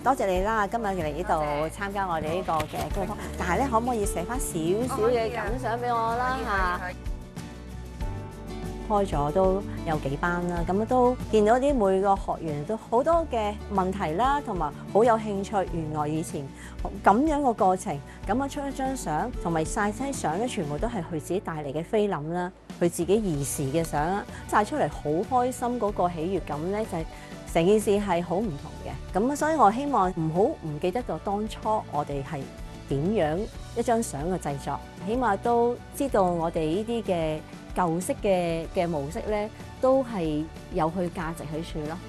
多謝你啦，今日嚟呢度參加我哋呢個嘅工作坊，但係咧可唔可以寫翻少少嘅感想俾我啦嚇？開咗都有幾班啦，咁都見到啲每個學員都好多嘅問題啦，同埋好有興趣。原來以前咁樣個過程，咁啊出一張相，同埋曬親相咧，全部都係佢自己帶嚟嘅菲林啦，佢自己兒時嘅相啦，曬出嚟好開心嗰個喜悅感咧，就係成件事係好唔同嘅。咁所以我希望唔記得咗當初我哋係點樣一張相嘅製作，起碼都知道我哋呢啲嘅舊式嘅模式咧，都係有佢價值喺處咯。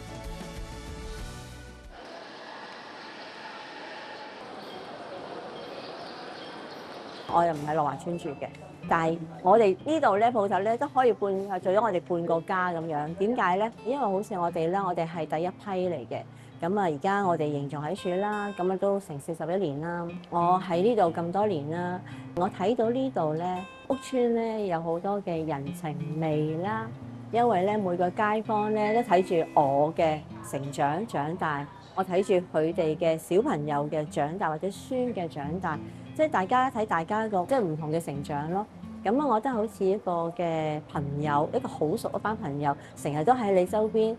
我又唔喺樂華村住嘅，但係我哋呢度咧鋪頭咧都可以做咗我哋半個家咁樣。點解咧？因為好似我哋咧，我哋係第一批嚟嘅。咁啊，而家我哋仍然喺處啦，咁啊都成41年啦。我喺呢度咁多年啦，我睇到呢度咧屋村咧有好多嘅人情味啦。因為咧每個街坊咧都睇住我嘅成長長大，我睇住佢哋嘅小朋友嘅長大或者孫嘅長大，即係大家睇大家個即係唔同嘅成長咯。咁啊，我覺得好似一個嘅朋友，一個好熟一班朋友，成日都喺你周邊。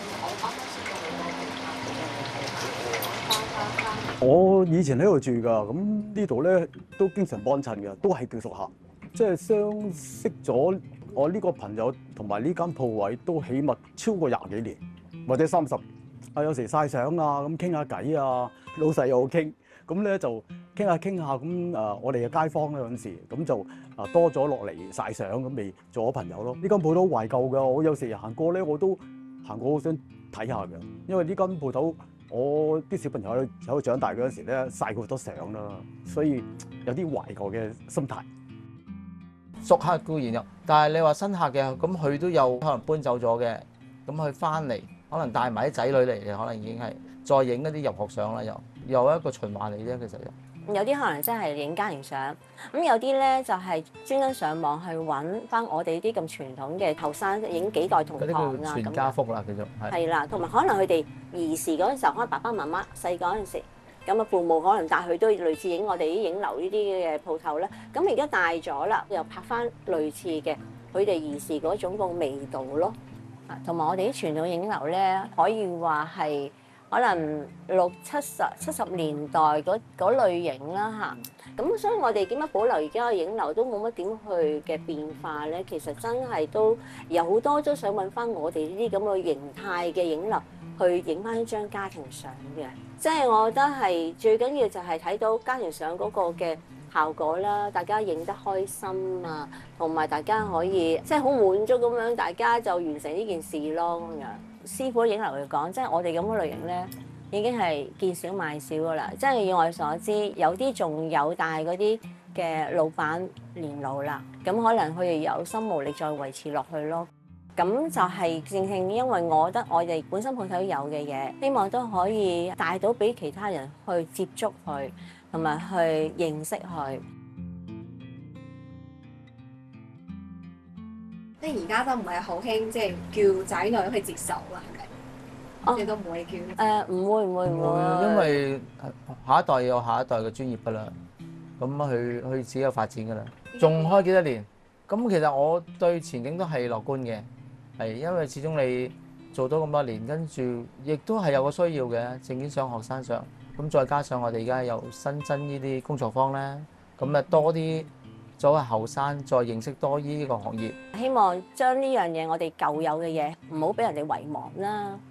我以前喺度住㗎，咁呢度咧都經常幫襯嘅，都係叫熟客，即係相識咗我呢個朋友同埋呢間鋪位都起碼超過20幾年，或者30。有時曬相啊，咁傾下偈啊，老細又好傾，咁咧就傾下咁我哋嘅街坊咧嗰陣時，咁就多咗落嚟曬相，咁咪做咗朋友咯。呢間鋪頭懷舊㗎，我有時行過咧，我都行過好想睇下嘅，因為呢間鋪頭。我啲小朋友喺度長大嗰陣時咧，曬過好多相啦，所以有啲懷舊嘅心態。 熟客固然有，但係你話新客嘅，咁佢都有可能搬走咗嘅，咁佢翻嚟可能帶埋啲仔女嚟嘅，可能已經係再影一啲入學相啦，又一個循環嚟啫，其實有啲可能真係影家庭相，咁有啲咧就係專登上網去揾翻我哋呢啲咁傳統嘅後生影幾代同堂啊， 全家福啦，叫做係啦，同埋可能佢哋兒時嗰陣時候，可能爸爸媽媽細個嗰陣時，咁啊父母可能帶佢都類似影我哋啲影樓呢啲嘅鋪頭啦。咁而家大咗啦，又拍翻類似嘅佢哋兒時嗰種個味道咯。同埋我哋啲傳統影樓咧，可以話係。可能60、70年代嗰類型啦嚇，咁所以我哋點解保留而家嘅影樓都冇乜點去嘅變化咧？其實真係都有好多都想揾翻我哋呢啲咁嘅形態嘅影樓去影翻一張家庭相嘅，即係我覺得係最緊要就係睇到家庭相嗰個嘅效果啦，大家影得開心啊，同埋大家可以即係好滿足咁樣，大家就完成呢件事咯咁樣。師傅影樓嚟講，即係我哋咁嘅類型咧，已經係見少買少噶啦。即係以我所知，有啲仲有，但係嗰啲嘅老闆年老啦，咁可能佢哋有心無力再維持落去咯。咁就係正正因為我覺得我哋本身鋪頭有嘅嘢，希望都可以帶到俾其他人去接觸佢，同埋去認識佢。 即係而家都唔係好興，即係叫仔女去接受啦，係咪？你都唔會叫？ 唔會， 因為下一代有下一代嘅專業㗎啦，咁佢自己有發展㗎啦。仲開幾多年？咁其實我對前景都係樂觀嘅，係因為始終你做咗咁多年，跟住亦都係有個需要嘅，證件相、學生相，咁再加上我哋而家又新增呢啲工作坊咧，咁啊多啲。作為後生，再認識多呢個行業， 希望將呢樣嘢我哋舊有嘅嘢，唔好俾人哋遺忘啦。